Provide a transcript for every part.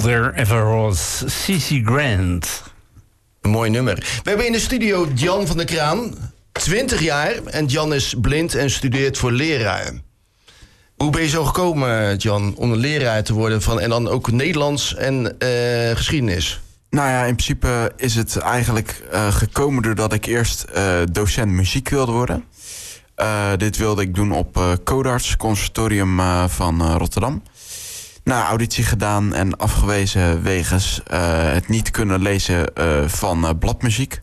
There Ever Was, CeCe Grant. Een mooi nummer. We hebben in de studio Jan van der Kraan, 20 jaar. En Jan is blind en studeert voor leraar. Hoe ben je zo gekomen, Jan, om een leraar te worden en dan ook Nederlands en geschiedenis? Nou ja, in principe is het eigenlijk gekomen doordat ik eerst docent muziek wilde worden. Dit wilde ik doen op Codarts, conservatorium van Rotterdam. Nou, auditie gedaan en afgewezen wegens het niet kunnen lezen van bladmuziek.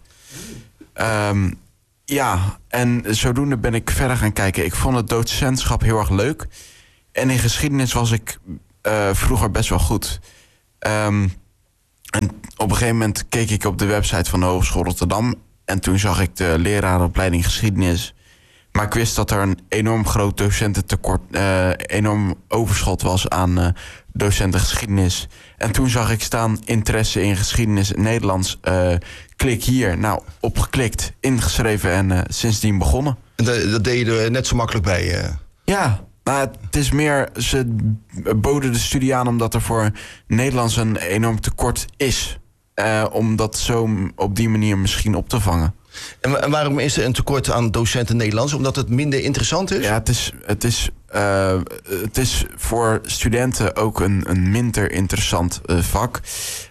Ja, en zodoende ben ik verder gaan kijken. Ik vond het docentschap heel erg leuk. En in geschiedenis was ik vroeger best wel goed. En op een gegeven moment keek ik op de website van de Hogeschool Rotterdam. En toen zag ik de leraaropleiding geschiedenis. Maar ik wist dat er een enorm groot docententekort, enorm overschot was aan docenten geschiedenis. En toen zag ik staan interesse in geschiedenis Nederlands. Klik hier. Nou, opgeklikt, ingeschreven en sindsdien begonnen. En dat deed je er net zo makkelijk bij? Ja, nou, het is meer, ze boden de studie aan omdat er voor Nederlands een enorm tekort is. Om dat zo op die manier misschien op te vangen. En waarom is er een tekort aan docenten Nederlands? Omdat het minder interessant is? Ja, het is voor studenten ook een minder interessant vak.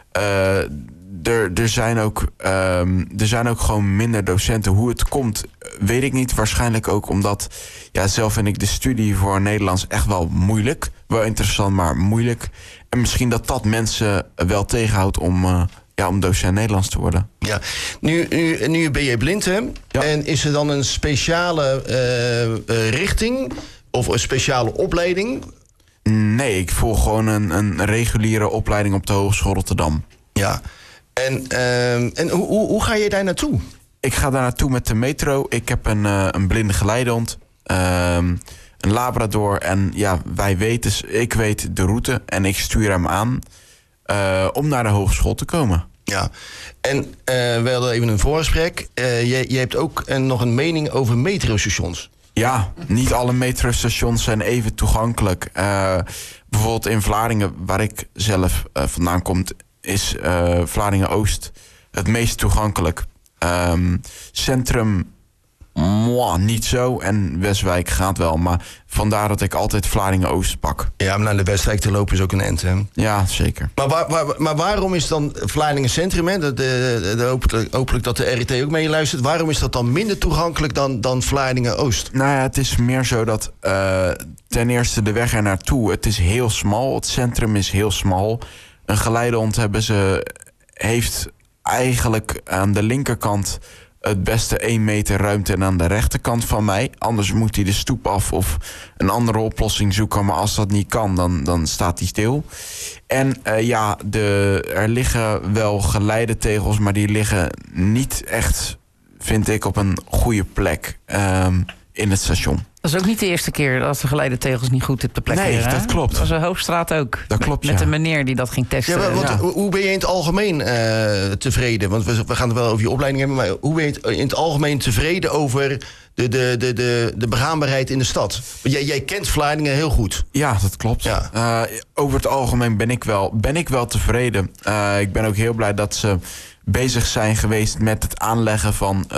Er zijn ook gewoon minder docenten. Hoe het komt, weet ik niet. Waarschijnlijk ook omdat, ja, zelf vind ik de studie voor Nederlands echt wel moeilijk. Wel interessant, maar moeilijk. En misschien dat mensen wel tegenhoudt om docent Nederlands te worden. Ja, nu ben je blind, hè? Ja. En is er dan een speciale richting of een speciale opleiding? Nee, ik volg gewoon een reguliere opleiding op de Hogeschool Rotterdam. Ja. En hoe ga je daar naartoe? Ik ga daar naartoe met de metro. Ik heb een blinde geleidehond. Een labrador. En ja, ik weet de route en ik stuur hem aan om naar de hogeschool te komen. Ja, en we hadden even een voorgesprek. Je hebt ook nog een mening over metrostations. Ja, niet alle metrostations zijn even toegankelijk. Bijvoorbeeld in Vlaardingen, waar ik zelf vandaan kom, is Vlaardingen-Oost het meest toegankelijk. Centrum, niet zo. En Westwijk gaat wel. Maar vandaar dat ik altijd Vlaardingen-Oost pak. Ja, maar naar de Westwijk te lopen is ook een end, hè? Ja, zeker. Maar waarom is dan Vlaardingen Centrum, hè? Hopelijk dat de RIT ook mee luistert. Waarom is dat dan minder toegankelijk dan Vlaardingen-Oost? Nou ja, het is meer zo dat ten eerste de weg er naartoe, het is heel smal. Het centrum is heel smal. Een geleidehond heeft eigenlijk aan de linkerkant het beste 1 meter ruimte en aan de rechterkant van mij. Anders moet hij de stoep af of een andere oplossing zoeken. Maar als dat niet kan, dan staat hij stil. En er liggen wel geleidetegels, maar die liggen niet echt, vind ik, op een goede plek in het station. Dat is ook niet de eerste keer dat de geleidetegels niet goed op de plek liggen. Nee, dat klopt. Dat was een Hoogstraat ook. Dat klopt, met een meneer die dat ging testen. Ja, want hoe ben je in het algemeen tevreden? Want we gaan het wel over je opleiding hebben, maar hoe ben je in het algemeen tevreden over de begaanbaarheid in de stad? Want jij kent Vlaardingen heel goed. Ja, dat klopt. Ja. Over het algemeen ben ik wel tevreden. Ik ben ook heel blij dat ze bezig zijn geweest met het aanleggen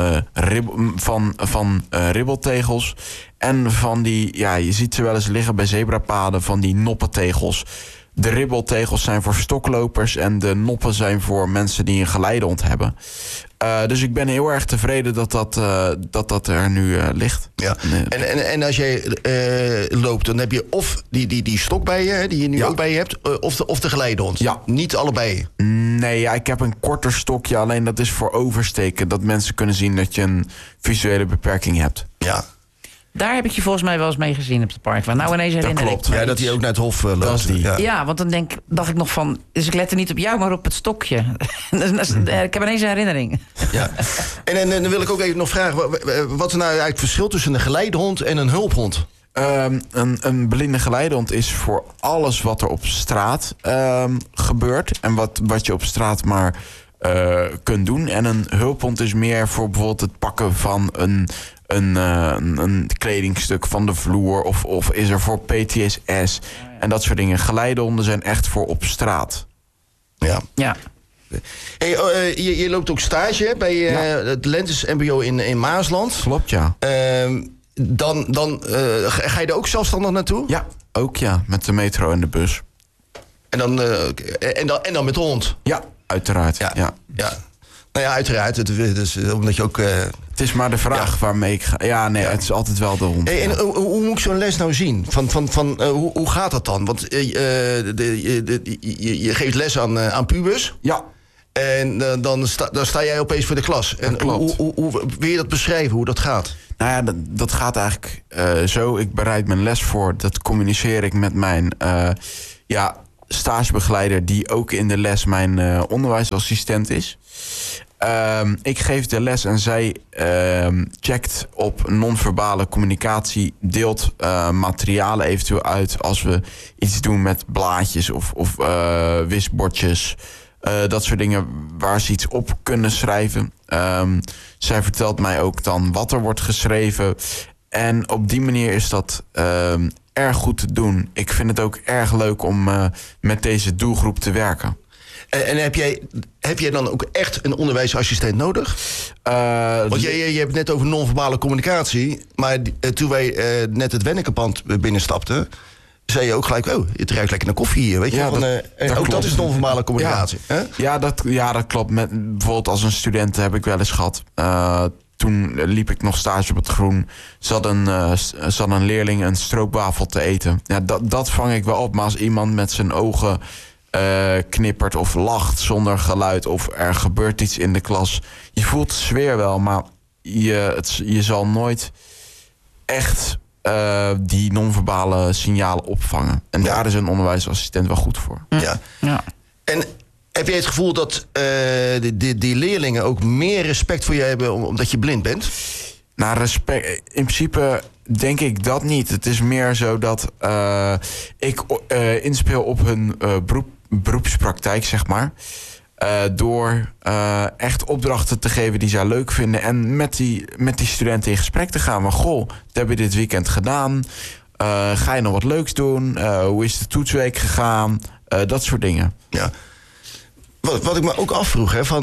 van ribbeltegels. En van die, je ziet ze wel eens liggen bij zebrapaden, van die noppentegels. De ribbeltegels zijn voor stoklopers en de noppen zijn voor mensen die een geleidehond hebben. Dus ik ben heel erg tevreden dat er nu ligt. Ja. En als jij loopt, dan heb je of die stok bij je, die je nu ook bij je hebt, of de geleidehond. Ja. Niet allebei. Nee, ik heb een korter stokje, alleen dat is voor oversteken. Dat mensen kunnen zien dat je een visuele beperking hebt. Ja. Daar heb ik je volgens mij wel eens mee gezien op het park. Want nou ineens herinner klopt. ik me dat hij ook naar het hof loopt. Dat is die. Ja, want dan dacht ik nog van, dus ik lette niet op jou, maar op het stokje. Ik heb ineens een herinnering. Ja. En dan wil ik ook even nog vragen, wat is nou eigenlijk het verschil tussen een geleidehond en een hulphond? Een blinde geleidehond is voor alles wat er op straat gebeurt. En wat je op straat maar kunt doen. En een hulphond is meer voor bijvoorbeeld het pakken van een kledingstuk van de vloer. Of is er voor PTSS en dat soort dingen. Geleidehonden zijn echt voor op straat. Ja. Hey, je loopt ook stage bij het Lentes MBO in Maasland. Klopt, ja. Dan ga je er ook zelfstandig naartoe? Ja, ook ja. Met de metro en de bus. En dan met de hond? Ja, uiteraard. Ja. Nou ja, uiteraard. Het is omdat je ook... Het is maar de vraag waarmee ik ga. Ja, nee, het is altijd wel de hond. Hey, en hoe moet ik zo'n les nou zien? Hoe gaat dat dan? Want je geeft les aan pubers. Ja. En dan sta jij opeens voor de klas. En hoe wil je dat beschrijven, hoe dat gaat? Nou ja, dat gaat eigenlijk zo. Ik bereid mijn les voor. Dat communiceer ik met mijn stagebegeleider... die ook in de les mijn onderwijsassistent is. Ik geef de les en zij checkt op non-verbale communicatie... deelt materialen eventueel uit als we iets doen met blaadjes of wisbordjes... dat soort dingen waar ze iets op kunnen schrijven. Zij vertelt mij ook dan wat er wordt geschreven. En op die manier is dat erg goed te doen. Ik vind het ook erg leuk om met deze doelgroep te werken. En heb jij dan ook echt een onderwijsassistent nodig? Want je hebt het net over non-verbale communicatie. Maar toen wij net het Wennekenpand binnenstapten... zei je ook gelijk, het ruikt lekker naar koffie hier. Weet je? Ook dat is non-verbale communicatie. Ja. Hè? Dat klopt. Bijvoorbeeld als een student heb ik wel eens gehad. Toen liep ik nog stage op het Groen. Zat een leerling een stroopwafel te eten. Ja, dat vang ik wel op. Maar als iemand met zijn ogen knippert of lacht zonder geluid... of er gebeurt iets in de klas... je voelt de sfeer wel, maar je zal nooit echt... die non-verbale signalen opvangen. En daar is een onderwijsassistent wel goed voor. Ja. En heb jij het gevoel dat die leerlingen ook meer respect voor je hebben... omdat je blind bent? Nou, respect... In principe denk ik dat niet. Het is meer zo dat ik inspeel op hun beroepspraktijk, zeg maar... door echt opdrachten te geven die zij leuk vinden... en met die studenten in gesprek te gaan. Maar goh, dat heb je dit weekend gedaan. Ga je nog wat leuks doen? Hoe is de toetsweek gegaan? Dat soort dingen. Ja. Wat ik me ook afvroeg, hè,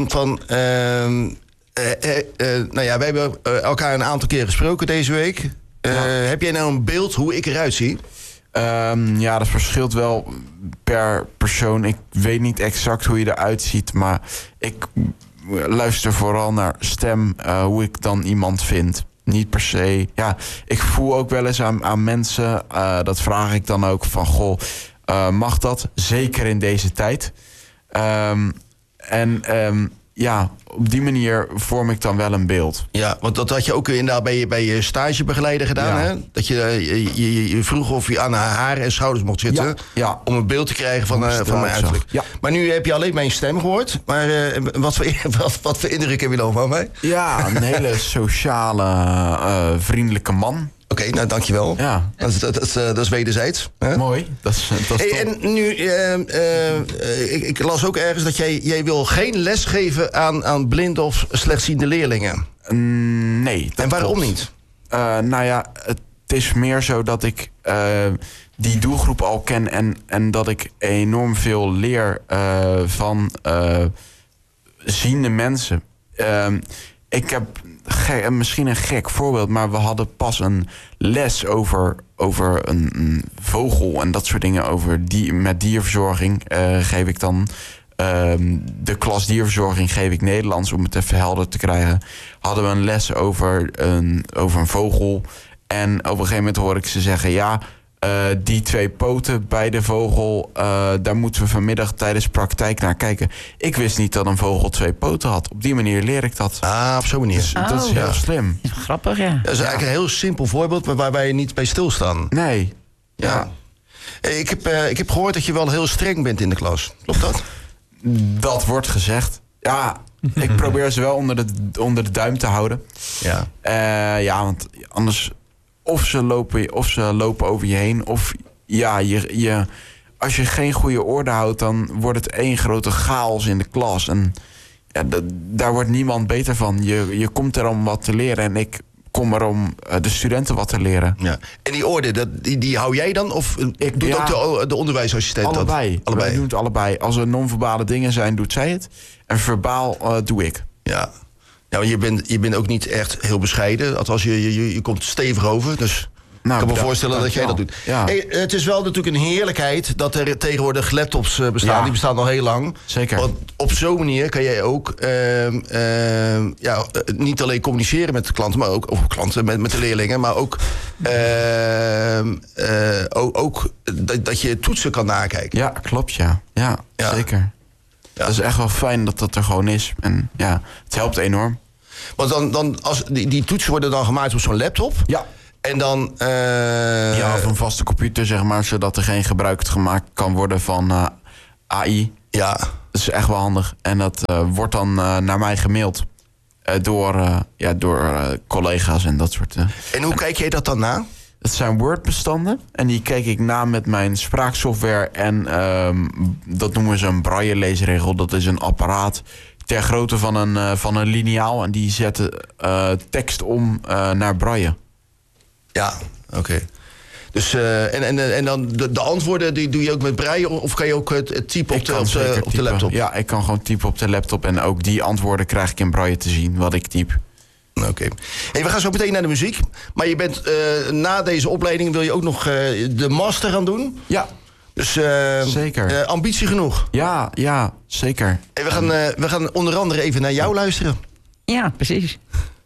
wij hebben elkaar een aantal keer gesproken deze week. Heb jij nou een beeld hoe ik eruit zie? Dat verschilt wel per persoon. Ik weet niet exact hoe je eruit ziet, maar ik luister vooral naar stem, hoe ik dan iemand vind. Niet per se. Ja, ik voel ook wel eens aan mensen, dat vraag ik dan ook van, goh, mag dat? Zeker in deze tijd. Op die manier vorm ik dan wel een beeld. Ja, want dat had je ook inderdaad bij je stagebegeleider gedaan, hè? Dat je vroeg of je aan haar en schouders mocht zitten... Ja. Om een beeld te krijgen van mijn uiterlijk. Ja. Maar nu heb je alleen mijn stem gehoord. Maar wat voor indruk heb je dan van mij? Ja, een hele sociale, vriendelijke man. Oké, nou dankjewel. Ja. Dat is wederzijds. Hè? Mooi. Dat is en nu, ik las ook ergens dat jij wil geen les geven aan blinde of slechtziende leerlingen. Nee. En waarom niet? Het is meer zo dat ik die doelgroep al ken... en dat ik enorm veel leer van ziende mensen. Ik heb misschien een gek voorbeeld... maar we hadden pas een les over een vogel... en dat soort dingen met dierverzorging geef ik dan... de klas dierverzorging geef ik Nederlands... om het even helder te krijgen. Hadden we een les over een vogel... en op een gegeven moment hoor ik ze zeggen... die 2 poten bij de vogel... daar moeten we vanmiddag tijdens praktijk naar kijken. Ik wist niet dat een vogel 2 poten had. Op die manier leer ik dat. Op zo'n manier. Dus dat is heel slim. Grappig, ja. Dat is eigenlijk een heel simpel voorbeeld... waar wij niet bij stilstaan. Nee. Ja. Ik heb gehoord dat je wel heel streng bent in de klas. Klopt dat? Dat wordt gezegd. Ja, ik probeer ze wel onder de duim te houden. Ja. Want anders... Of ze lopen over je heen. Of als je geen goede orde houdt... dan wordt het één grote chaos in de klas. En daar wordt niemand beter van. Je komt er om wat te leren. En ik kom er om de studenten wat te leren. Ja. En die orde, die hou jij dan? Of doet ja, ook de onderwijsassistent allebei. dat? Wij doen het allebei. Als er non-verbale dingen zijn, doet zij het. En verbaal doe ik. Ja. Ja, je bent ook niet echt heel bescheiden. Althans, je komt stevig over. Dus ik kan me voorstellen dat jij dat doet. Ja. Hey, het is wel natuurlijk een heerlijkheid dat er tegenwoordig laptops bestaan. Ja. Die bestaan al heel lang. Zeker. Want op zo'n manier kan jij ook niet alleen communiceren met de klanten, maar ook met de leerlingen, maar ook dat je toetsen kan nakijken. Ja, klopt, ja. Ja, Ja. zeker. Ja. Dat is echt wel fijn dat dat er gewoon is. En ja, het helpt enorm. Want dan als die toetsen worden dan gemaakt op zo'n laptop. Ja. En dan... Ja, of een vaste computer, zeg maar, zodat er geen gebruik gemaakt kan worden van AI. Ja. Dat is echt wel handig. En dat wordt dan naar mij gemaild door collega's en dat soort. En hoe kijk jij dat dan na? Het zijn Word-bestanden en die kijk ik na met mijn spraaksoftware. En dat noemen ze een braille-leesregel. Dat is een apparaat ter grootte van een liniaal. En die zetten tekst om naar braille. Ja, oké. Dus, en dan de antwoorden die doe je ook met braille? Of kan je ook het typen op de laptop? Ja, ik kan gewoon typen op de laptop. En ook die antwoorden krijg ik in braille te zien, wat ik typ. Oké. Hey, we gaan zo meteen naar de muziek. Maar je bent na deze opleiding wil je ook nog de master gaan doen? Ja. Dus zeker. Ambitie genoeg. Ja, zeker. Hey, we gaan onder andere even naar jou luisteren. Ja, precies.